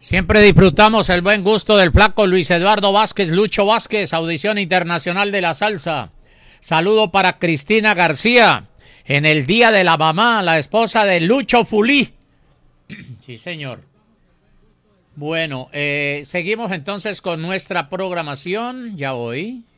Siempre disfrutamos el buen gusto del flaco Luis Eduardo Vázquez, Lucho Vázquez, audición internacional de la salsa. Saludo para Cristina García, en el Día de la Mamá, la esposa de Lucho Fulí. Sí, señor. Bueno, seguimos entonces con nuestra programación, ya hoy.